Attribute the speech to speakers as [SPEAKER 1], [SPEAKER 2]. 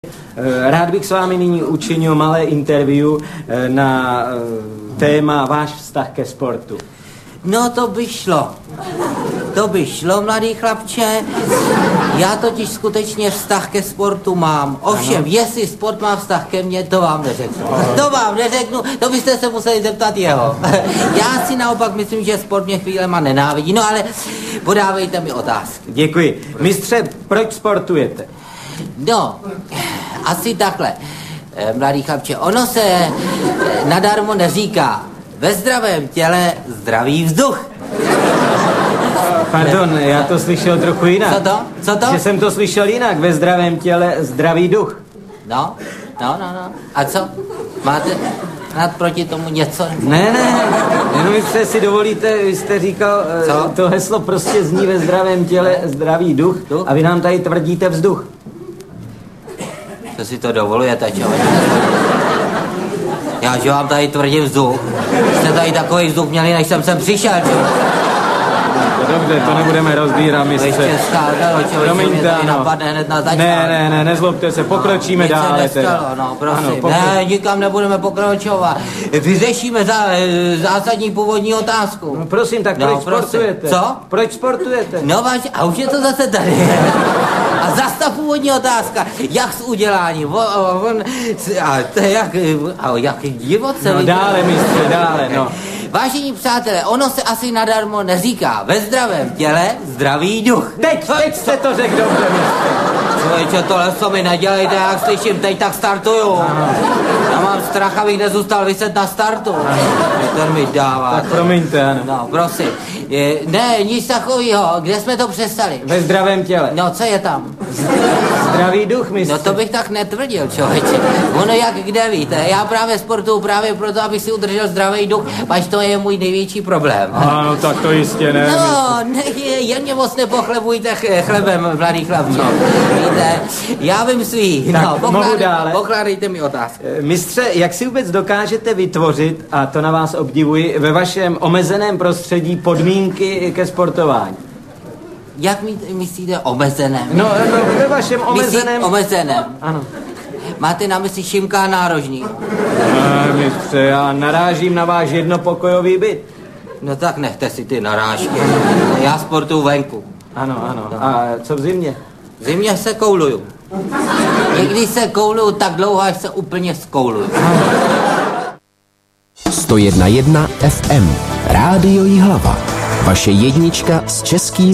[SPEAKER 1] Rád bych s vámi nyní učinil malé interview na téma váš vztah ke sportu.
[SPEAKER 2] No to by šlo, mladý chlapče. Já totiž skutečně vztah ke sportu mám. Ovšem, jestli sport má vztah ke mně, to vám neřeknu. To byste se museli zeptat jeho. Já si naopak myslím, že sport mě chvílema nenávidí. No ale podávejte mi otázky.
[SPEAKER 1] Děkuji. Mistře, proč sportujete?
[SPEAKER 2] No, asi takhle. Mladý chlapče, ono se nadarmo neříká. Ve zdravém těle zdravý vzduch.
[SPEAKER 1] Pardon, já to slyšel trochu jinak.
[SPEAKER 2] Co to?
[SPEAKER 1] Že jsem to slyšel jinak. Ve zdravém těle zdravý duch.
[SPEAKER 2] No. A co? Máte snad proti tomu něco?
[SPEAKER 1] Ne, jenom jste si dovolíte, vy jste říkal, to heslo prostě zní ve zdravém těle zdravý duch a vy nám tady tvrdíte vzduch.
[SPEAKER 2] Co si to dovolujete, člověk? Já, že vám tady tvrdím vzduch. Jste tady takový vzduch měli, než jsem sem přišel, čo?
[SPEAKER 1] Dobře, to nebudeme rozbírat, mistře.
[SPEAKER 2] Promiňte, napadne hned na začátku.
[SPEAKER 1] Ne, nezlobte se, pokročíme dále.
[SPEAKER 2] No, prosím. Ne, nikam nebudeme pokračovat. Vyřešíme zásadní původní otázku.
[SPEAKER 1] No, prosím, tak proč sportujete?
[SPEAKER 2] Co?
[SPEAKER 1] Proč sportujete?
[SPEAKER 2] No vážně, a už je to zase tady. A zase ta původní otázka, jak s uděláním, jak divoce.
[SPEAKER 1] No dále, mistře, dále, no.
[SPEAKER 2] Vážení přátelé, ono se asi nadarmo neříká. Ve zdravém těle zdravý duch.
[SPEAKER 1] Teď jste to řekl dobře, mistře.
[SPEAKER 2] Člověče, tohle co mi nedělejte, jak slyším, teď tak startuju. Já mám strach, abych nezůstal vyset na startu. To mi dává.
[SPEAKER 1] Tak promiňte, ano.
[SPEAKER 2] No, prosím. Ne, nic takového. Kde jsme to přestali?
[SPEAKER 1] Ve zdravém těle.
[SPEAKER 2] No, co je tam?
[SPEAKER 1] Zdravý duch, mistře.
[SPEAKER 2] No to bych tak netvrdil, člověče. Ono jak kde víte. Já právě sportuju právě proto, abych si udržel zdravý duch, až to je můj největší problém.
[SPEAKER 1] Ano, tak to jistě ne.
[SPEAKER 2] No, jen mě moc nepochlebujte chlebem, mladý chlapče. Víte, já vím svý.
[SPEAKER 1] Tak,
[SPEAKER 2] no,
[SPEAKER 1] mohu dále.
[SPEAKER 2] pokládejte mi otázku.
[SPEAKER 1] Mistře, jak si vůbec dokážete vytvořit, a to na vás obdivuji, ve vašem omezeném prostředí podmínky ke sportování?
[SPEAKER 2] Jak myslíte omezeném?
[SPEAKER 1] No, ve vašem omezeném...
[SPEAKER 2] Omezeném.
[SPEAKER 1] Ano.
[SPEAKER 2] Máte na mysli Šimka nárožní?
[SPEAKER 1] Mistře, já narážím na váš jednopokojový byt.
[SPEAKER 2] No tak nechte si ty narážky. Já sportuju venku.
[SPEAKER 1] Ano. A co v zimě?
[SPEAKER 2] V zimě se kouluju. Někdy se kouluju tak dlouho, až se úplně skouluju.
[SPEAKER 3] 101,1 FM. Rádio Jihlava. Vaše jednička s českým